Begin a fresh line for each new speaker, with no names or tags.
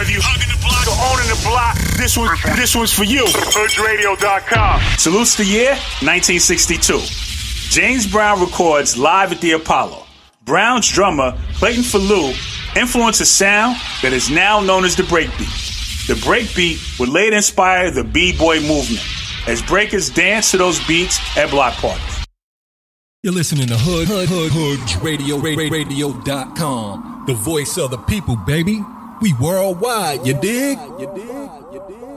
Whether you hugging the block or owning the block, this one's for you. HoodRadio.com. Salutes the year 1962. James Brown records live at the Apollo. Brown's drummer, Clayton Falou, influenced a sound that is now known as the breakbeat. The breakbeat would later inspire the B-boy movement, as breakers dance to those beats at block parties.
You're listening to HoodRadio.com, the voice of the people, baby. We worldwide, you dig?